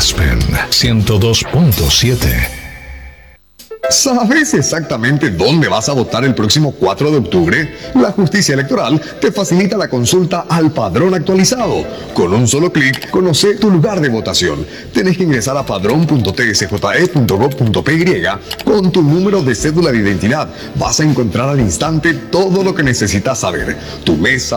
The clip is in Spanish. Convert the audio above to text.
Aspen 102.7. ¿Sabes exactamente dónde vas a votar el próximo 4 de octubre? La justicia electoral te facilita la consulta al padrón actualizado. Con un solo clic, conoce tu lugar de votación. Tenés que ingresar a padrón.tsje.gov.py con tu número de cédula de identidad. Vas a encontrar al instante todo lo que necesitas saber. Tu mesa,